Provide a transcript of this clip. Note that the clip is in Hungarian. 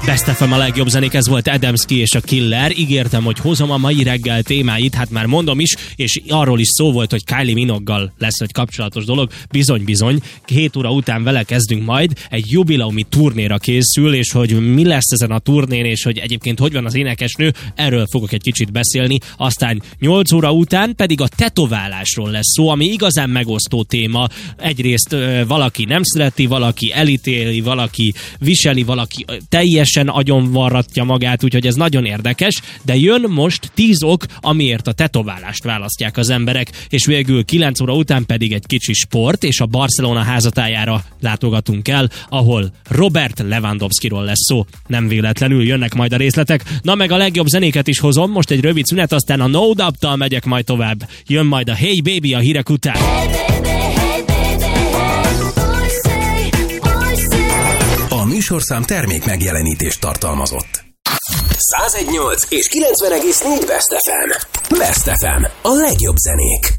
Best FM a legjobb zenék, ez volt Adamski és a Killer. Ígértem, hogy hozom a mai reggel témáit, hát már mondom is, és arról is szó volt, hogy Kylie Minogue-gal lesz egy kapcsolatos dolog. Bizony, 7 óra után vele kezdünk majd. Egy jubileumi turnéra készül, és hogy mi lesz ezen a turnén, és hogy egyébként hogy van az énekesnő, erről fogok egy kicsit beszélni. Aztán 8 óra után pedig a tetoválásról lesz szó, ami igazán megosztó téma. Egyrészt valaki nem szereti, valaki elítéli, valaki viseli, valaki teljesen agyonvarratja magát, úgyhogy ez nagyon érdekes, de jön most 10 ok, amiért a tetoválást választják az emberek, és végül 9 óra után pedig egy kicsi sport, és a Barcelona házatájára látogatunk el, ahol Robert Lewandowskiról lesz szó. Nem véletlenül jönnek majd a részletek. Na meg a legjobb zenéket is hozom, most egy rövid szünet, aztán a No Doubt-tal megyek majd tovább. Jön majd a Hey Baby a hírek után. A műsorszám termék megjelenítést tartalmazott. 101.8 és 90,4 Best FM. Best FM. A legjobb zenék.